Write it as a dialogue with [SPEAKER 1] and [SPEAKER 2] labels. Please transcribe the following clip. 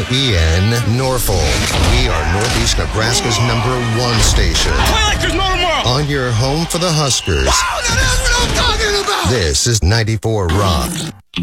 [SPEAKER 1] KNEN Norfolk. We are Northeast Nebraska's #1 station.
[SPEAKER 2] Play like there's no tomorrow.
[SPEAKER 1] On your home for the Huskers.
[SPEAKER 2] Oh, that's what I'm talking about.
[SPEAKER 1] This is 94 Rock.